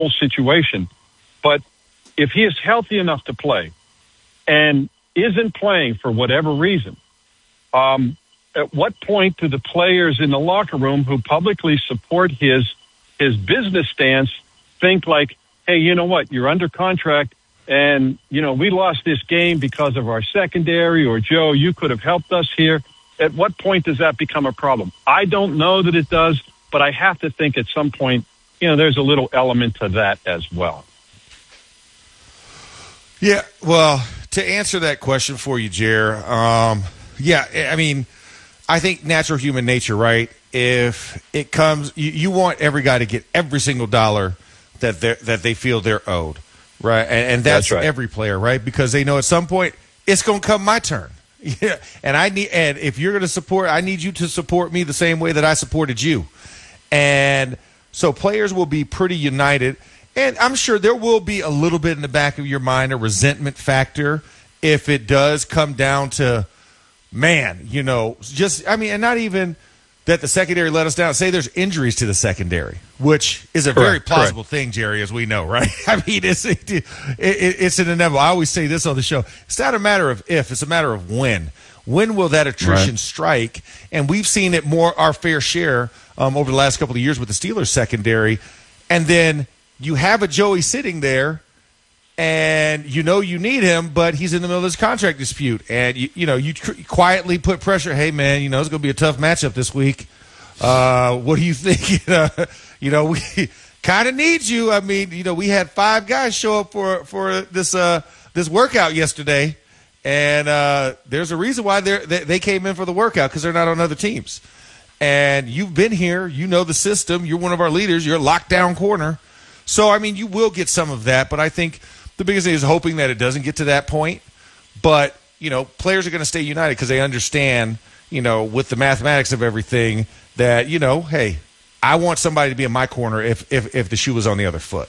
situation. But if he is healthy enough to play and isn't playing for whatever reason, at what point do the players in the locker room who publicly support his business stance think like, hey, you know what, you're under contract and, we lost this game because of our secondary, or Joe, you could have helped us here. At what point does that become a problem? I don't know that it does, but I have to think at some point, there's a little element to that as well. Yeah, well, to answer that question for you, Jer, I think natural human nature, right? If it comes, you want every guy to get every single dollar that they feel they're owed, right? And that's right. Every player, right? Because they know at some point it's going to come my turn. Yeah, and if you're going to support, I need you to support me the same way that I supported you. And so players will be pretty united. And I'm sure there will be a little bit in the back of your mind, a resentment factor, if it does come down to, and not even that the secondary let us down. Say there's injuries to the secondary, which is a very plausible thing, Jerry, as we know, right? I mean, it's an inevitable. I always say this on the show. It's not a matter of if, it's a matter of when. When will that attrition strike? And we've seen it our fair share over the last couple of years with the Steelers secondary. And then you have a Joey sitting there, and you need him, but he's in the middle of his contract dispute. And, you quietly put pressure. Hey, man, it's going to be a tough matchup this week. What do you think? We kind of need you. I mean, we had 5 guys show up for this workout yesterday. And there's a reason why they came in for the workout, because they're not on other teams. And you've been here. You know the system. You're one of our leaders. You're a lockdown corner. So, you will get some of that. But I think the biggest thing is hoping that it doesn't get to that point. But, players are going to stay united because they understand, with the mathematics of everything that, hey, I want somebody to be in my corner if the shoe was on the other foot.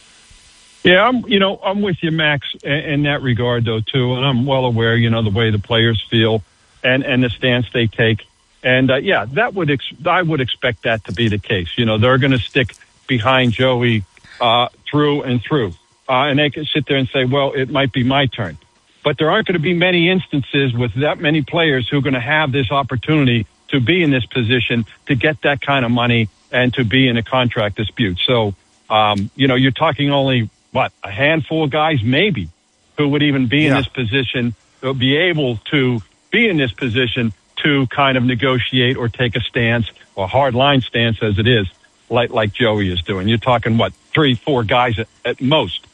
Yeah, I'm with you, Max, in that regard, though, too. And I'm well aware, the way the players feel and the stance they take. And, I would expect that to be the case. They're going to stick behind Joey through and through. And they can sit there and say, well, it might be my turn. But there aren't going to be many instances with that many players who are going to have this opportunity to be in this position, to get that kind of money and to be in a contract dispute. So, you're talking only, a handful of guys maybe who would even be in this position, be able to be in this position to kind of negotiate or take a stance, or a hard line stance as it is, like Joey is doing. You're talking, 3-4 guys at most.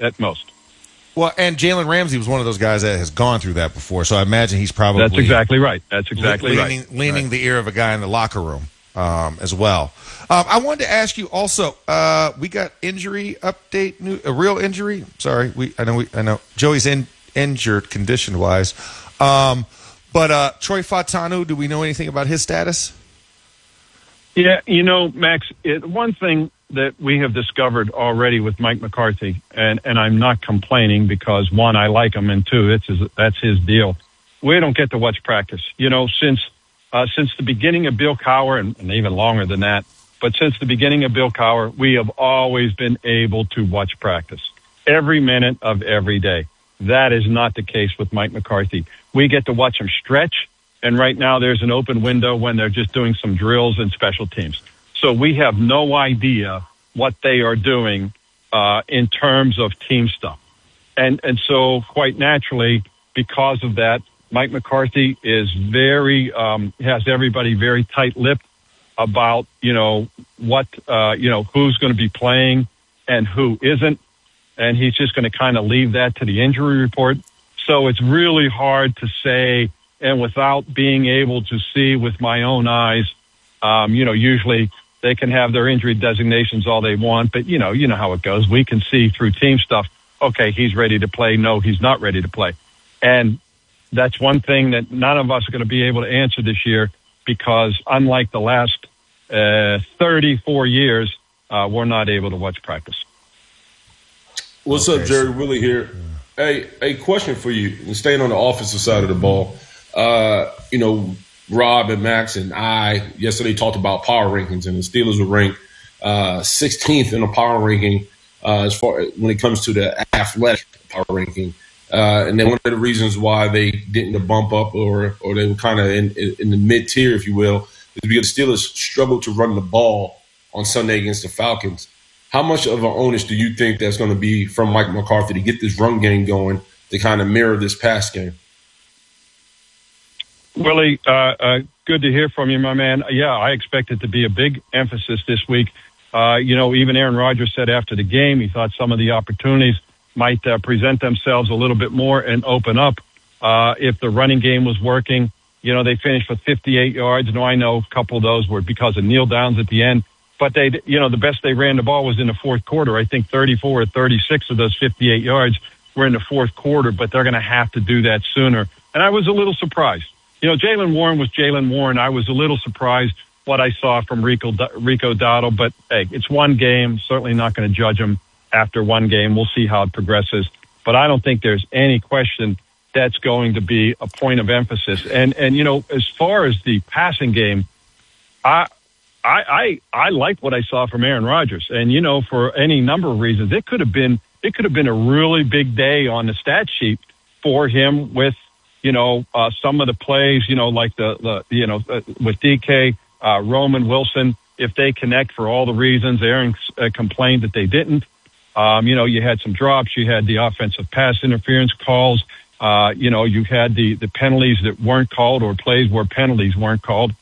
Well, and Jalen Ramsey was one of those guys that has gone through that before, so I imagine he's probably... That's exactly right. Leaning the ear of a guy in the locker room as well. I wanted to ask you also, we got injury update, a real injury. Sorry, I know Joey's injured condition-wise. But Troy Fautanu, do we know anything about his status? Yeah, Max, one thing that we have discovered already with Mike McCarthy, and I'm not complaining because, one, I like him, and two, that's his deal. We don't get to watch practice. Since the beginning of Bill Cowher, and even longer than that, but since the beginning of Bill Cowher, we have always been able to watch practice every minute of every day. That is not the case with Mike McCarthy. We get to watch him stretch, and right now there's an open window when they're just doing some drills and special teams. So we have no idea what they are doing in terms of team stuff. And so quite naturally, because of that, Mike McCarthy is has everybody very tight-lipped about, what, who's going to be playing and who isn't. And he's just going to kind of leave that to the injury report. So it's really hard to say, and without being able to see with my own eyes, usually they can have their injury designations all they want, but you know how it goes. We can see through team stuff, okay, he's ready to play. No, he's not ready to play. And that's one thing that none of us are going to be able to answer this year, because unlike the last 34 years, we're not able to watch practice. What's up, Jerry? Willie here. Hey, a question for you. And staying on the offensive side of the ball, Rob and Max and I yesterday talked about power rankings, and the Steelers were ranked 16th in the power ranking as far when it comes to the athletic power ranking. And then one of the reasons why they didn't bump up or they were kind of in the mid tier, if you will, is because the Steelers struggled to run the ball on Sunday against the Falcons. How much of an onus do you think that's going to be from Mike McCarthy to get this run game going to kind of mirror this pass game? Willie, good to hear from you, my man. Yeah, I expect it to be a big emphasis this week. Even Aaron Rodgers said after the game he thought some of the opportunities might present themselves a little bit more and open up if the running game was working. They finished with 58 yards. Now, I know a couple of those were because of kneel downs at the end. But the best they ran the ball was in the fourth quarter. I think 34 or 36 of those 58 yards were in the fourth quarter, but they're going to have to do that sooner. And I was a little surprised. Jaylen Warren was Jaylen Warren. I was a little surprised what I saw from Rico Dowdle, but hey, it's one game. Certainly not going to judge him after one game. We'll see how it progresses. But I don't think there's any question that's going to be a point of emphasis. And as far as the passing game, I like what I saw from Aaron Rodgers. And, for any number of reasons, it could have been a really big day on the stat sheet for him with, some of the plays, like with DK, Roman Wilson, if they connect for all the reasons Aaron complained that they didn't. You had some drops, you had the offensive pass interference calls, you had the penalties that weren't called or plays where penalties weren't called.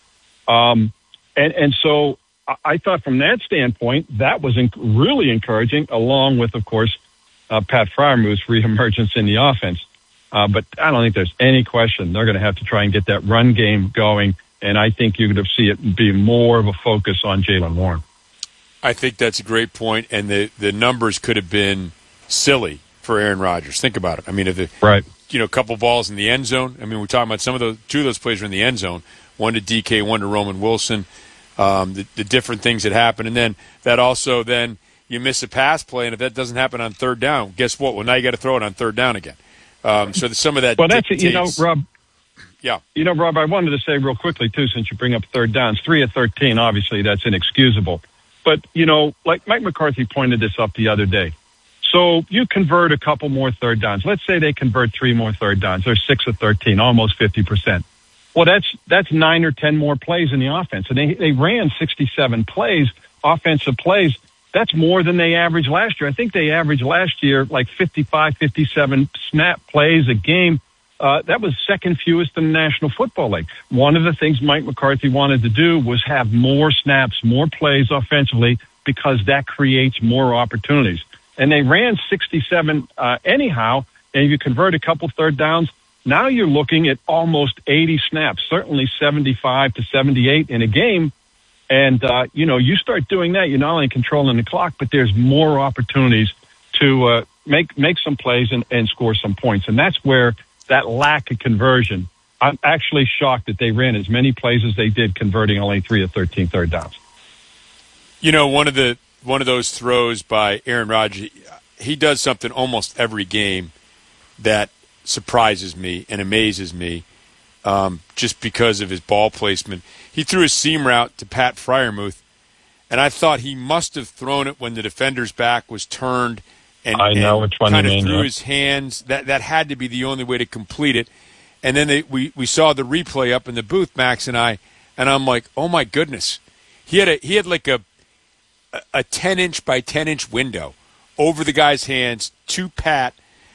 And so I thought from that standpoint, that was really encouraging, along with, of course, Pat Freiermuth's reemergence in the offense. But I don't think there's any question they're going to have to try and get that run game going, and I think you're going to see it be more of a focus on Jaylen Warren. I think that's a great point, and the numbers could have been silly for Aaron Rodgers. Think about it. I mean, if a couple balls in the end zone. I mean, we're talking about two of those plays were in the end zone. One to DK, one to Roman Wilson. The different things that happen, and then that also then you miss a pass play, and if that doesn't happen on third down, guess what? Well, now you got to throw it on third down again. So some of that. Well, that's Rob. Yeah. Rob, I wanted to say real quickly too, since you bring up third downs, 3 of 13. Obviously, that's inexcusable. But like Mike McCarthy pointed this up the other day. So you convert a couple more third downs. Let's say they convert 3 more third downs. They're 6 of 13, almost 50%. Well, that's 9 or 10 more plays in the offense. And they ran 67 plays, offensive plays. That's more than they averaged last year. I think they averaged last year like 55, 57 snap plays a game. That was second fewest in the National Football League. One of the things Mike McCarthy wanted to do was have more snaps, more plays offensively, because that creates more opportunities. And they ran 67 anyhow, and if you convert a couple third downs, now you're looking at almost 80 snaps, certainly 75 to 78 in a game. And, you start doing that, you're not only controlling the clock, but there's more opportunities to make some plays and score some points. And that's where that lack of conversion, I'm actually shocked that they ran as many plays as they did, converting only 3 of 13 third downs. One of those throws by Aaron Rodgers, he does something almost every game that surprises me and amazes me, just because of his ball placement. He threw a seam route to Pat Freiermuth, and I thought he must have thrown it when the defender's back was turned, and kind of threw his hands. That had to be the only way to complete it. And then we saw the replay up in the booth, Max and I, and I'm like, oh my goodness, he had like a 10-inch by 10-inch window over the guy's hands to Pat.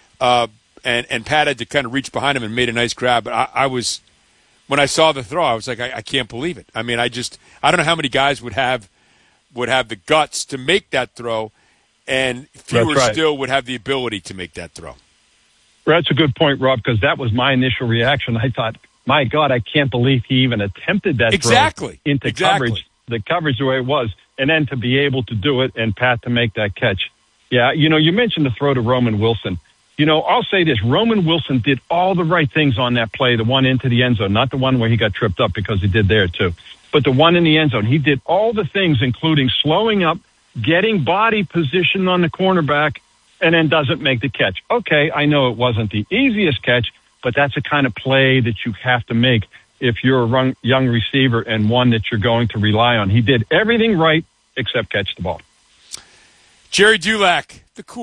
And Pat had to kind of reach behind him and made a nice grab. But I was, when I saw the throw, I was like, I can't believe it. I mean, I don't know how many guys would have the guts to make that throw, and fewer still would have the ability to make that throw. That's a good point, Rob, because that was my initial reaction. I thought, my God, I can't believe he even attempted that throw into coverage, the coverage the way it was, and then to be able to do it and Pat to make that catch. Yeah, you mentioned the throw to Roman Wilson. I'll say this. Roman Wilson did all the right things on that play, the one into the end zone, not the one where he got tripped up, because he did there too, but the one in the end zone. He did all the things, including slowing up, getting body position on the cornerback, and then doesn't make the catch. Okay, I know it wasn't the easiest catch, but that's the kind of play that you have to make if you're a young receiver and one that you're going to rely on. He did everything right except catch the ball. Jerry Dulac, the cool.